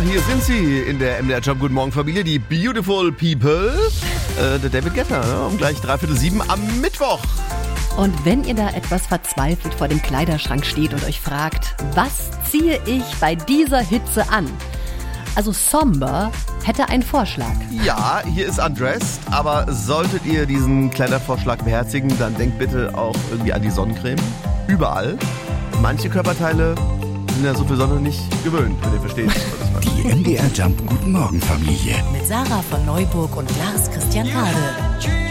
hier sind sie in der MDR Job Guten Morgen Familie, die Beautiful People. Der David Guetta, um gleich 6:45 am Mittwoch. Und wenn ihr da etwas verzweifelt vor dem Kleiderschrank steht und euch fragt, was ziehe ich bei dieser Hitze an? Also Somber hätte einen Vorschlag. Ja, hier ist Undressed, aber solltet ihr diesen Kleidervorschlag beherzigen, dann denkt bitte auch irgendwie an die Sonnencreme. Überall. Manche Körperteile sind ja so viel Sonne nicht gewöhnt, wenn ihr versteht, was ich meine. Die MDR Jump Guten Morgen Familie. Mit Sarah von Neuburg und Lars Christian Kade.